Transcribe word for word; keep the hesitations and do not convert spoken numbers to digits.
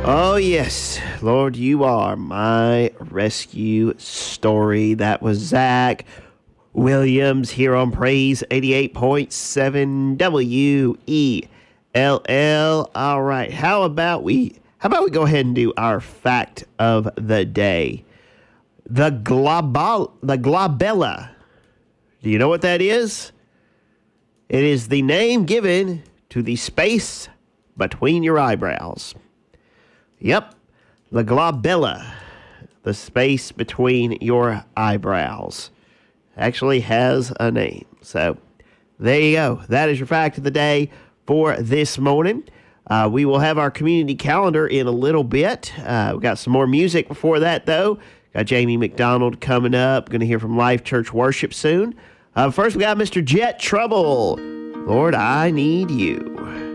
Oh, yes, Lord, you are my rescue story. That was Zach Williams here on Praise eighty-eight point seven W E L L. All right, how about we how about we go ahead and do our fact of the day? The global the glabella. Do you know what that is? It is the name given to the space between your eyebrows. Yep, the glabella, the space between your eyebrows, actually has a name. So there you go. That is your fact of the day for this morning. Uh, we will have our community calendar in a little bit. Uh, we got some more music before that, though. Got Jamie McDonald coming up. Going to hear from Life Church Worship soon. Uh, first, we got Mister Jet Trouble. Lord, I Need You.